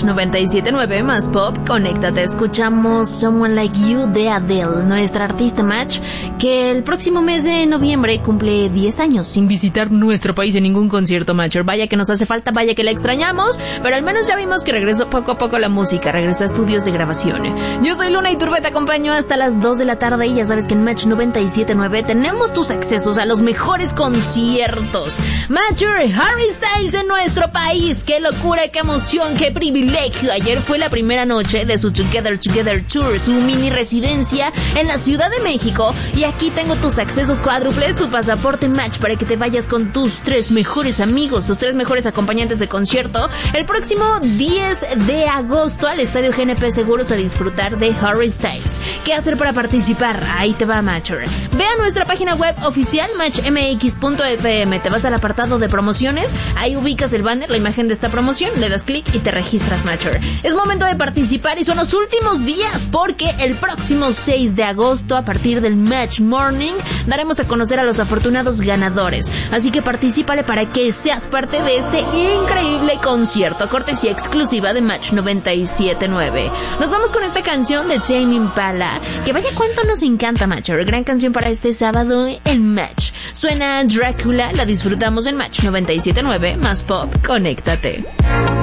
Match 97.9 más pop, conéctate. Escuchamos Someone Like You de Adele, nuestra artista Match, que el próximo mes de noviembre cumple 10 años sin visitar nuestro país en ningún concierto, Matcher. Vaya que nos hace falta, vaya que la extrañamos, pero al menos ya vimos que regresó poco a poco la música, regresó a estudios de grabación. Yo soy Luna Iturbe, te acompaño hasta las 2 de la tarde y ya sabes que en Match 97.9 tenemos tus accesos a los mejores conciertos. Matcher, Harry Styles en nuestro país, qué locura, qué emoción, qué privilegio. Ayer fue la primera noche de su Together Tour, su mini residencia en la Ciudad de México, y aquí tengo tus accesos cuádruples, tu pasaporte Match para que te vayas con tus 3 mejores amigos, tus 3 mejores acompañantes de concierto el próximo 10 de agosto al Estadio GNP Seguros a disfrutar de Harry Styles. ¿Qué hacer para participar? Ahí te va, Matcher. Ve a nuestra página web oficial matchmx.fm, te vas al apartado de promociones, ahí ubicas el banner, la imagen de esta promoción, le das clic y te registras, Matcher. Es momento de participar y son los últimos días, porque el próximo 6 de agosto a partir del Match Morning daremos a conocer a los afortunados ganadores, así que particípale para que seas parte de este increíble concierto, cortesía exclusiva de Match 97.9. Nos vamos con esta canción de Tame Impala, que vaya cuánto nos encanta, Matcher. Gran canción para este sábado en Match. Suena Drácula, la disfrutamos en Match 97.9 más pop, conéctate.